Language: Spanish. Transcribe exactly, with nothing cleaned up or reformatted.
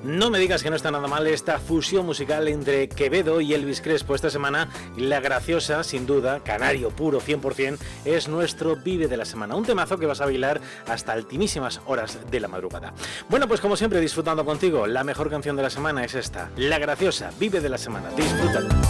No me digas que no está nada mal esta fusión musical entre Quevedo y Elvis Crespo. Esta semana, La Graciosa, sin duda, canario puro cien por ciento, es nuestro Vive de la Semana. Un temazo que vas a bailar hasta altimísimas horas de la madrugada. Bueno, pues como siempre, disfrutando contigo, la mejor canción de la semana es esta, La Graciosa, Vive de la Semana. Disfrútalo.